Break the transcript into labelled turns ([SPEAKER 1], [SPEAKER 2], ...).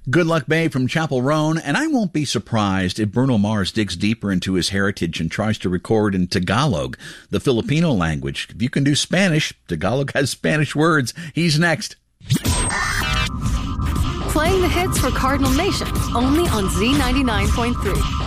[SPEAKER 1] Good Luck Bay from Chapel Roan, and I won't be surprised if Bruno Mars digs deeper into his heritage and tries to record in Tagalog, the Filipino language. If you can do Spanish, Tagalog has Spanish words. He's next.
[SPEAKER 2] Playing the hits for Cardinal Nation, only on Z99.3.